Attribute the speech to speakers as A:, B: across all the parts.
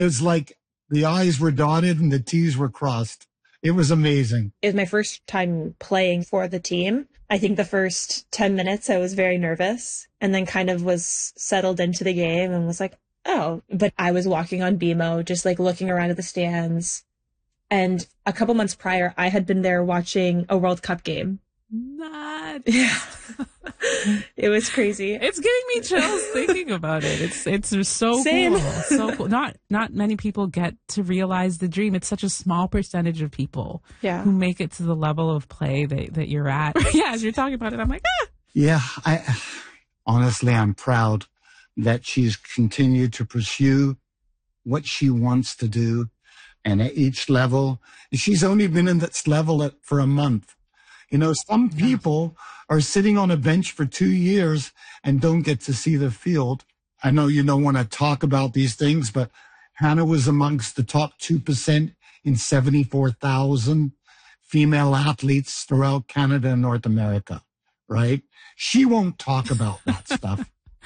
A: It was like the I's were dotted and the T's were crossed. It was amazing.
B: It was my first time playing for the team. I think the first 10 minutes I was very nervous and then kind of was settled into the game and was like, oh, but I was walking on BMO, just like looking around at the stands. And a couple months prior, I had been there watching a World Cup game.
C: Nuts.
B: Yeah. It was crazy.
C: It's giving me chills thinking about it. It's so
B: Same.
C: cool. So cool. Not many people get to realize the dream. It's such a small percentage of people who make it to the level of play that you're at. Yeah, as you're talking about it, I'm like, ah.
A: Yeah, honestly, I'm proud that she's continued to pursue what she wants to do. And at each level, she's only been in this level for a month. You know, some people are sitting on a bench for 2 years and don't get to see the field. I know you don't want to talk about these things, but Hannah was amongst the top 2% in 74,000 female athletes throughout Canada and North America, right? She won't talk about that stuff.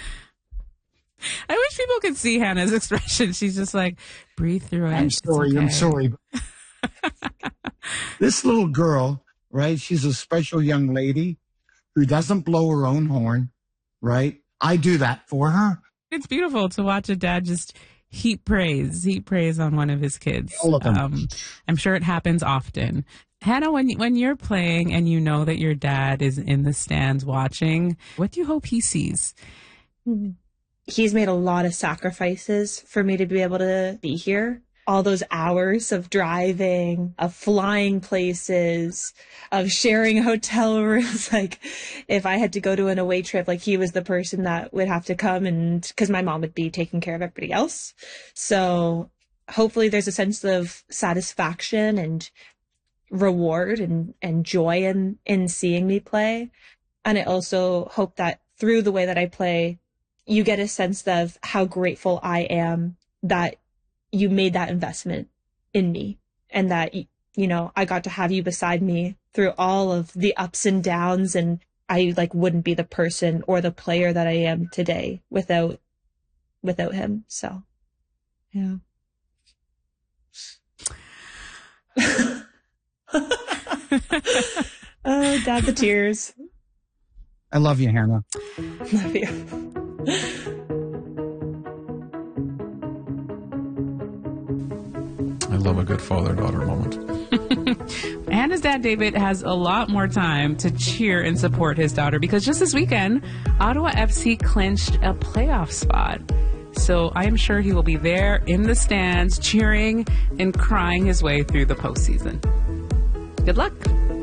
C: I wish people could see Hannah's expression. She's just like, breathe through it.
A: I'm sorry. This little girl, right? She's a special young lady who doesn't blow her own horn, right? I do that for her.
C: It's beautiful to watch a dad just heap praise on one of his kids.
A: All of them.
C: I'm sure it happens often. Hannah, when you're playing and you know that your dad is in the stands watching, what do you hope he sees?
B: He's made a lot of sacrifices for me to be able to be here. All those hours of driving, of flying places, of sharing hotel rooms. Like if I had to go to an away trip, like he was the person that would have to come, and because my mom would be taking care of everybody else. So hopefully there's a sense of satisfaction and reward and joy in seeing me play. And I also hope that through the way that I play, you get a sense of how grateful I am that you made that investment in me and that, you know, I got to have you beside me through all of the ups and downs, and I wouldn't be the person or the player that I am today without him. So, yeah. Oh, Dad, the tears.
A: I love you, Hannah.
B: Love you.
D: I love a good father-daughter moment.
C: Hannah's dad, David, has a lot more time to cheer and support his daughter because just this weekend, Ottawa FC clinched a playoff spot. So I am sure he will be there in the stands cheering and crying his way through the postseason. Good luck.